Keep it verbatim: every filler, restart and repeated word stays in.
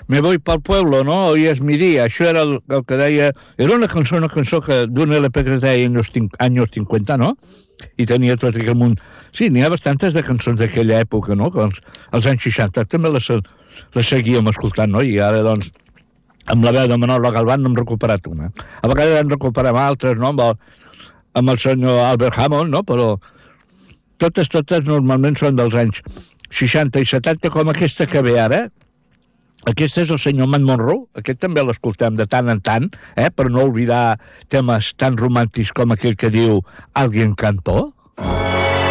Me voy pel pueblo, no? Hoy es mi día. Això era el, el que deia... Era una cançó, una cançó que d'un L P que deia anys, anys cinquanta, no? I tenia tot aquell munt... Sí, n'hi ha bastantes de cançons d'aquella època, no? Que els, els anys seixanta també les, les seguíem escoltant, no? I ara, doncs, amb la veu de Manolo Galván n'hem recuperat una. A vegades en recuperem altres, no? Amb el, amb el senyor Albert Hammond, no? Però totes, totes normalment són dels anys seixanta i setanta, com aquesta que ve ara. Aquest és el senyor Matt Monro, aquest també l'escoltem de tant en tant, eh? Per no oblidar temes tan romàntics com aquell que diu Alguien cantó.